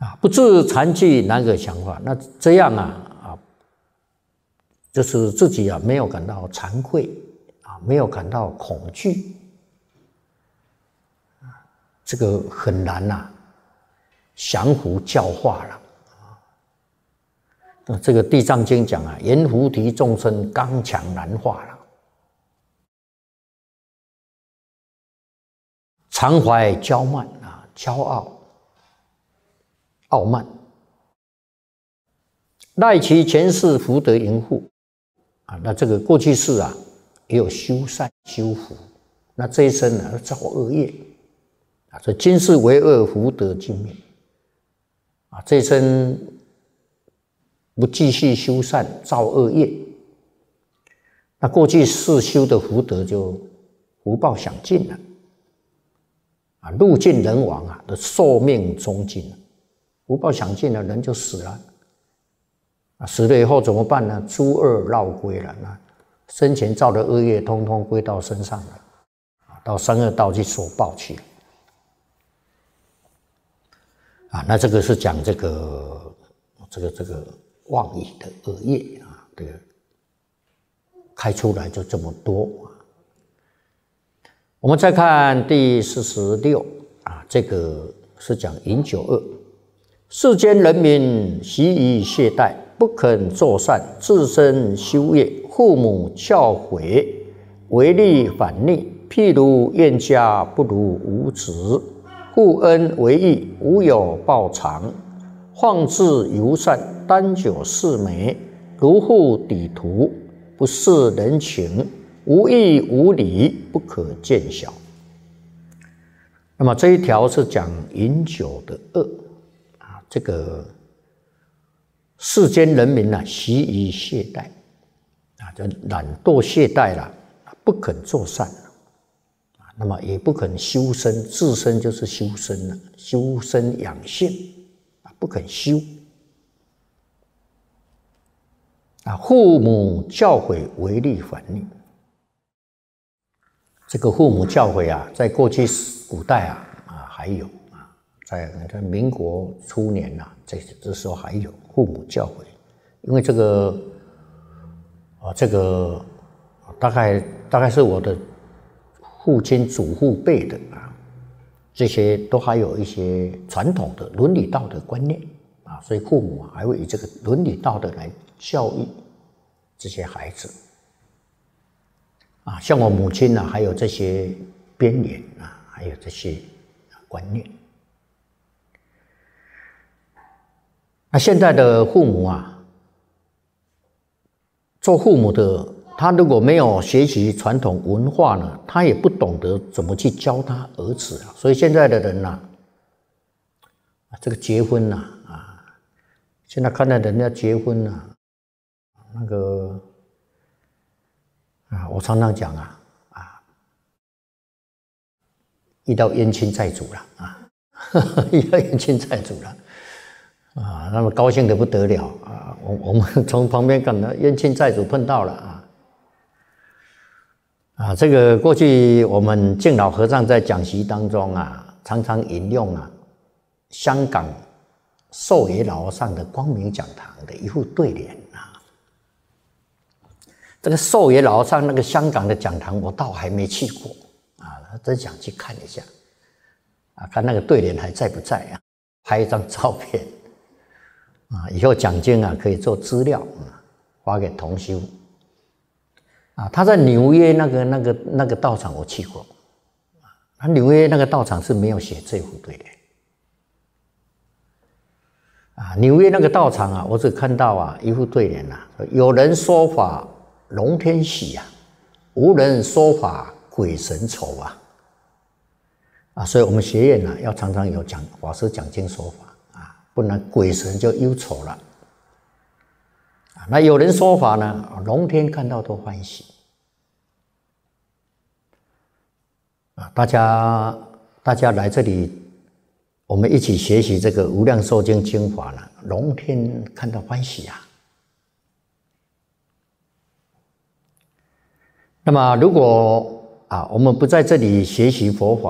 不知残具哪个想法？那这样就是自己没有感到惭愧没有感到恐惧这个很难降伏教化了这个《地藏经》讲阎浮提众生刚强难化了，常怀骄慢骄傲慢，赖其前世福德盈富那这个过去世也有修善修福，那这一生造恶业这今世为恶，福德尽灭这一生不继续修善，造恶业，那过去世修的福德就福报享尽了路尽人亡的寿命终尽了，福报享尽了，人就死了死了以后怎么办呢？诸恶绕归了，那生前造的恶业通通归到身上了到三恶道去所报去那这个是讲这个妄语的恶业这个开出来就这么多我们再看第46这个是讲饮酒恶。世间人民习以懈怠，不肯做善，自身修业，父母教诲，违逆反逆。譬如燕家不如无子，负恩为义，无有报偿。放置游善，单酒侍美，如负抵徒，不视人情，无义无礼，不可见小。那么这一条是讲饮酒的恶这个世间人民习以懈怠就懒惰懈怠了不肯做善那么也不肯修身，自身就是修身了，修身养性不肯修父母教诲，违逆反逆。这个父母教诲在过去古代还有在民国初年这时候还有父母教诲，因为这个大概是我的父亲祖父辈的这些都还有一些传统的伦理道德观念所以父母还会以这个伦理道德来教育这些孩子像我母亲还有这些边缘还有这些观念。那现在的父母做父母的他如果没有学习传统文化呢，他也不懂得怎么去教他儿子所以现在的人这个结婚现在看到人家结婚那个我常常讲遇到冤亲债主了遇到冤亲债主了那么高兴得不得了我们从旁边看到冤亲债主碰到了这个过去我们敬老和尚在讲习当中常常引用香港寿爷老和尚的光明讲堂的一副对联这个寿爷老和尚那个香港的讲堂我倒还没去过真想去看一下看那个对联还在不在拍一张照片以后讲经可以做资料发给同修他在纽约那个道场我去过他纽约那个道场是没有写这副对联纽约那个道场我只看到一副对联有人说法龙天喜无人说法鬼神愁所以我们学院要常常有讲法师讲经说法不然鬼神就忧愁了那有人说法呢龙天看到都欢喜大家来这里我们一起学习这个无量寿经精华了龙天看到欢喜那么如果我们不在这里学习佛法